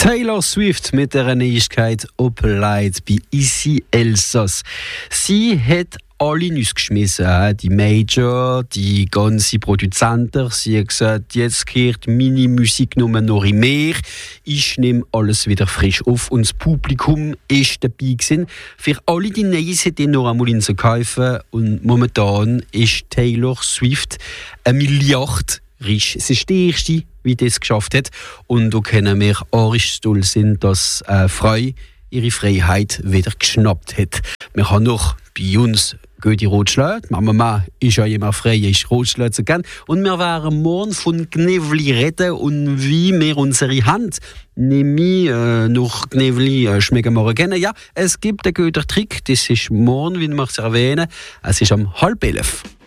Taylor Swift mit der Neuigkeit Opelite bei Ici Elsass. Sie hat alle Nüsse geschmissen, die Major, die ganzen Produzenten. Sie hat gesagt, jetzt kehrt meine Musik nur noch in mehr. Ich nehme alles wieder frisch auf und das Publikum ist dabei gewesen. Für alle die neuen CD noch einmal zu kaufen. Und momentan ist Taylor Swift 1 Milliarde reich. Es ist die erste, wie das geschafft hat. Und da können wir arisch stolz sind, dass Frau ihre Freiheit wieder geschnappt hat. Wir haben noch bei uns Gödi Rotschlö. Die Mama ist ja immer frei, ist Rotschlö zu gehen. Und wir werden morgen von Gnevli reden und wie wir unsere Hand nämlich noch Gnevli schmecken wir kennen. Ja, es gibt einen guten Trick, das ist morgen, wie wir es erwähnen. Es ist um 10:30.